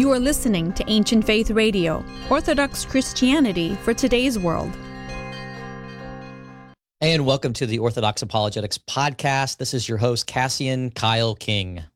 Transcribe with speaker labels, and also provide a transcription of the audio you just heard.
Speaker 1: You are listening to Ancient Faith Radio, Orthodox Christianity for today's world.
Speaker 2: And welcome to the Orthodox Apologetics Podcast. This is your host, Cassian Kyle King.